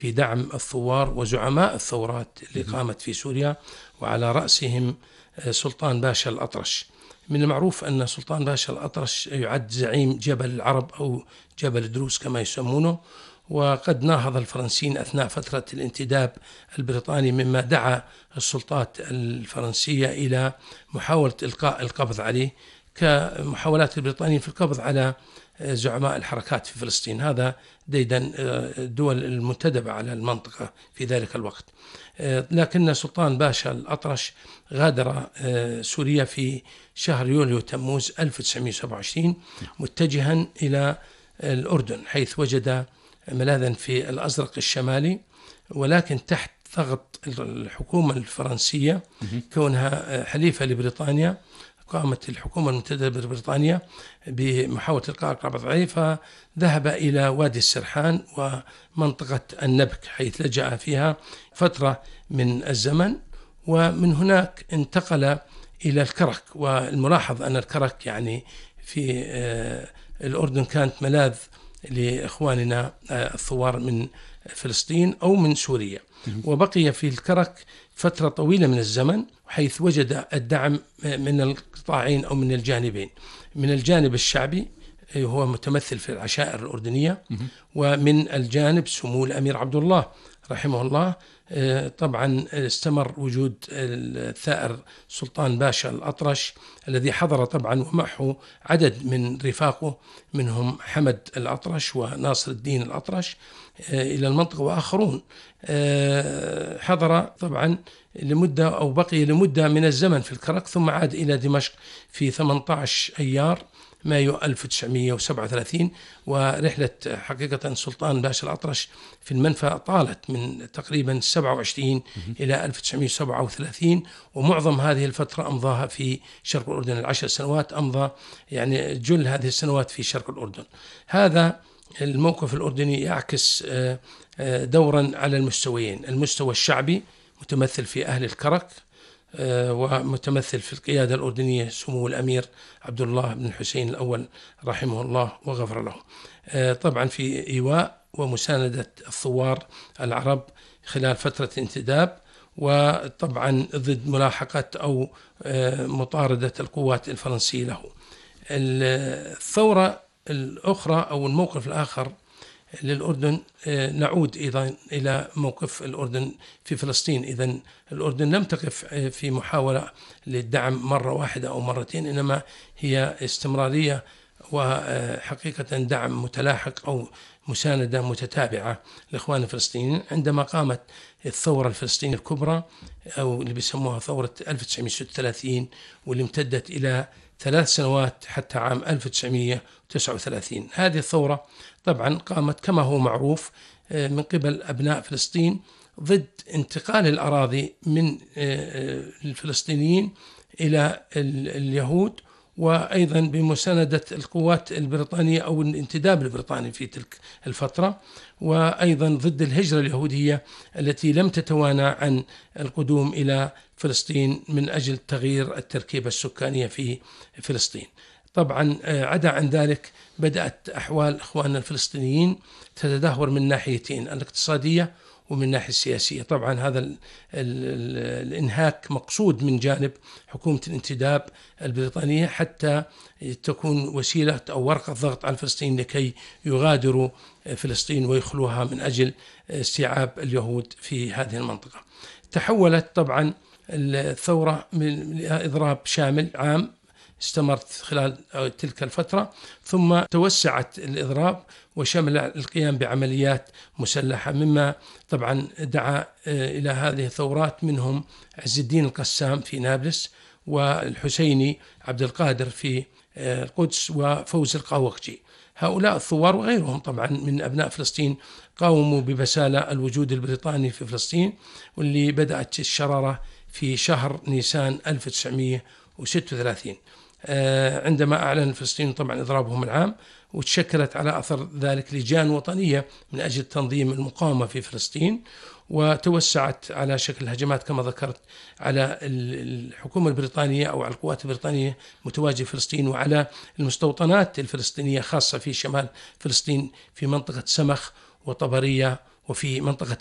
في دعم الثوار وزعماء الثورات اللي قامت في سوريا، وعلى رأسهم سلطان باشا الأطرش. من المعروف أن سلطان باشا الأطرش يعد زعيم جبل العرب أو جبل الدروز كما يسمونه، وقد ناهض الفرنسيين أثناء فترة الانتداب البريطاني، مما دعا السلطات الفرنسية إلى محاولة إلقاء القبض عليه، كمحاولات البريطانيين في القبض على زعماء الحركات في فلسطين. هذا ديدا الدول المنتدبة على المنطقة في ذلك الوقت. لكن سلطان باشا الأطرش غادر سوريا في شهر يوليو تموز 1927 متجها إلى الأردن، حيث وجد ملاذا في الأزرق الشمالي، ولكن تحت ضغط الحكومة الفرنسية كونها حليفة لبريطانيا. قامت الحكومة المنتدبة بريطانيا بمحاولة إلقاء القبض عليه، فذهب إلى وادي السرحان ومنطقة النبك، حيث لجأ فيها فترة من الزمن، ومن هناك انتقل إلى الكرك. والملاحظ أن الكرك يعني في الأردن كانت ملاذ لإخواننا الثوار من فلسطين أو من سوريا، وبقي في الكرك فترة طويلة من الزمن، حيث وجد الدعم من القطاعين أو من الجانبين. من الجانب الشعبي هو متمثل في العشائر الأردنية، ومن الجانب سمو الأمير عبد الله رحمه الله. طبعا استمر وجود الثائر سلطان باشا الأطرش الذي حضر طبعا ومعه عدد من رفاقه، منهم حمد الأطرش وناصر الدين الأطرش إلى المنطقة، وآخرون حضر طبعا لمدة أو بقي لمدة من الزمن في الكرك، ثم عاد إلى دمشق في 18 أيار مايو 1937. ورحلة حقيقة سلطان باشا الأطرش في المنفى طالت من تقريبا 27 إلى 1937، ومعظم هذه الفترة أمضاها في شرق الأردن. 10 سنوات أمضى يعني جل هذه السنوات في شرق الأردن. هذا الموقف الأردني يعكس دورا على المستويين: المستوى الشعبي متمثل في أهل الكرك، ومتمثل في القيادة الأردنية سمو الأمير عبد الله بن الحسين الأول رحمه الله وغفر له، طبعا في إيواء ومساندة الثوار العرب خلال فترة الانتداب، وطبعا ضد ملاحقة أو مطاردة القوات الفرنسية له. الثورة الأخرى أو الموقف الآخر للأردن، نعود أيضا إلى موقف الأردن في فلسطين. إذن الأردن لم تقف في محاولة للدعم مرة واحدة أو مرتين، إنما هي استمرارية وحقيقة دعم متلاحق أو مساندة متتابعة لإخوان الفلسطينيين. عندما قامت الثورة الفلسطينية الكبرى أو اللي بيسموها ثورة 1936، واللي امتدت إلى 3 سنوات حتى عام 1939، هذه الثورة طبعا قامت كما هو معروف من قبل أبناء فلسطين ضد انتقال الأراضي من الفلسطينيين إلى اليهود، وأيضا بمساندة القوات البريطانية أو الانتداب البريطاني في تلك الفترة، وأيضا ضد الهجرة اليهودية التي لم تتوانى عن القدوم إلى فلسطين من أجل تغيير التركيبة السكانية في فلسطين. طبعا عدا عن ذلك بدأت أحوال إخواننا الفلسطينيين تتدهور من ناحيتين: الاقتصادية ومن الناحية السياسية. طبعا هذا الإنهاك مقصود من جانب حكومة الانتداب البريطانية حتى تكون وسيلة أو ورقة ضغط على الفلسطينيين لكي يغادروا فلسطين ويخلوها من أجل استيعاب اليهود في هذه المنطقة. تحولت طبعا الثورة من إضراب شامل عام استمرت خلال تلك الفترة، ثم توسعت الإضراب وشمل القيام بعمليات مسلحة، مما طبعا دعا إلى هذه الثورات، منهم عز الدين القسام في نابلس، والحسيني عبد القادر في القدس، وفوز القاوقجي. هؤلاء الثوار وغيرهم طبعا من أبناء فلسطين قاوموا ببسالة الوجود البريطاني في فلسطين، واللي بدأت الشرارة في شهر نيسان 1936 عندما أعلن الفلسطينيون طبعا إضرابهم العام، وتشكلت على أثر ذلك لجان وطنية من أجل تنظيم المقاومة في فلسطين، وتوسعت على شكل هجمات كما ذكرت على الحكومة البريطانية أو على القوات البريطانية متواجدة في فلسطين، وعلى المستوطنات الفلسطينية خاصة في شمال فلسطين في منطقة سمخ وطبرية وفي منطقة